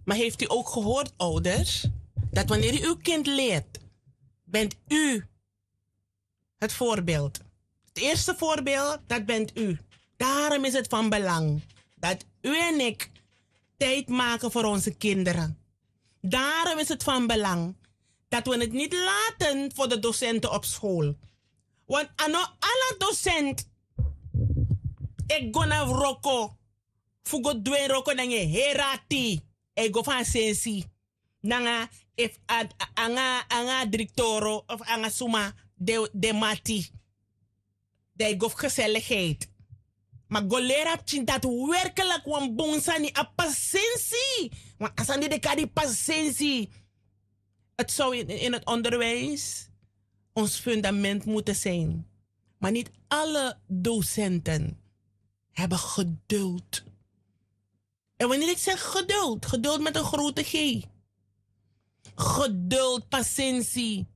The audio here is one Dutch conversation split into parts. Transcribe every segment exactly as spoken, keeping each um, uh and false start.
Maar heeft u ook gehoord, ouders, dat wanneer u uw kind leert, bent u het voorbeeld. Het eerste voorbeeld, dat bent u. Daarom is het van belang dat u en ik tijd maken voor onze kinderen. Daarom is het van belang dat we het niet laten voor de docenten op school. Want ano alle docent, ik go na roko, fugo dwe roko na nge herati, ik go van sensi, nanga if ad anga anga directoro of anga suma de de mati, de go gezelligheid. Maar go leren dat werkelijk wan bonsani a patiëntie, want asandi de kadi patiëntie. Het zou in, in het onderwijs ons fundament moeten zijn. Maar niet alle docenten hebben geduld. En wanneer ik zeg geduld, geduld met een grote G. Geduld, patiëntie.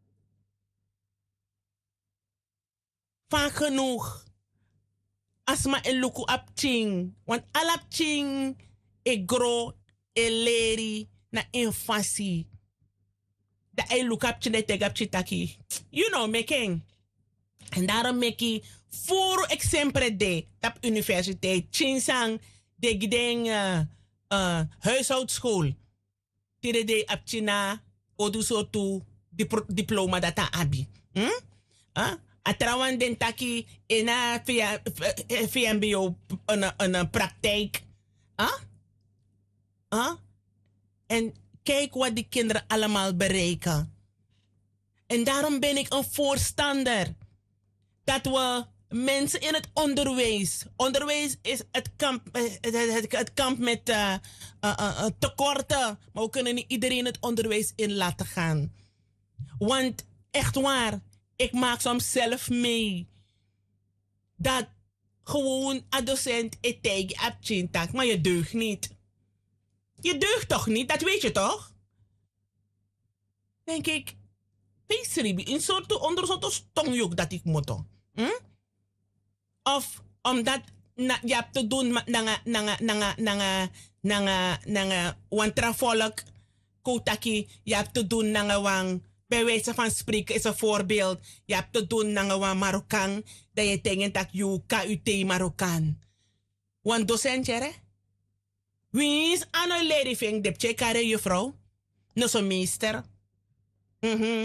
Vaak genoeg. Asma en luku apching. Want alapching e gro e leri na infancy. Da e look up chile tegap chitaki. You know, making. En daarom make voor exemple de tap universiteit chinsang de gideng uh, uh, huishoudschool. Tire de apchina odu sotu dip diploma data abi. Hm? Huh? Atrawan den taki ena V M B O een een praktijk. Huh? Huh? En kijk wat die kinderen allemaal bereiken. En daarom ben ik een voorstander dat we mensen in het onderwijs. Onderwijs is het kamp, het, het, het kamp met uh, uh, uh, tekorten. Maar we kunnen niet iedereen het onderwijs in laten gaan. Want echt waar, ik maak soms zelf mee dat gewoon een docent het tegen hebt, maar je deugt niet. Je deugt toch niet, dat weet je toch? Denk ik, wees er in soort onder zo'n stongjuk dat ik moet. Hm? Of omdat na, je hebt te doen met nanga nanga nanga nanga nanga nanga wantra volk kotaki, je hebt te doen nanga wang bij wijze van spreken is een voorbeeld. Je hebt te doen nanga wang Marokkaan dat je denkt dat je K U T Marokkaan. Want docent jere? Wie is aan een lady ving de checkare juffrouw? No zo meester. Mhm.